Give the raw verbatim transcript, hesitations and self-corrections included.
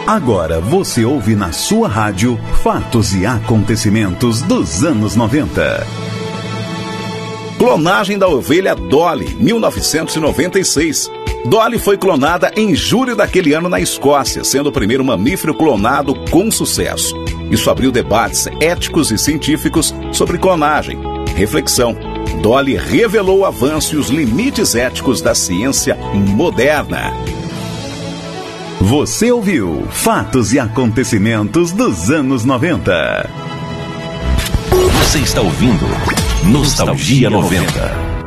Agora você ouve na sua rádio fatos e acontecimentos dos anos noventa. Clonagem da ovelha Dolly, mil novecentos e noventa e seis. Dolly foi clonada em julho daquele ano na Escócia, sendo o primeiro mamífero clonado com sucesso. Isso abriu debates éticos e científicos sobre clonagem. Reflexão: Dolly revelou o avanço e os limites éticos da ciência moderna. Você ouviu fatos e acontecimentos dos anos noventa. Você está ouvindo Nostalgia noventa.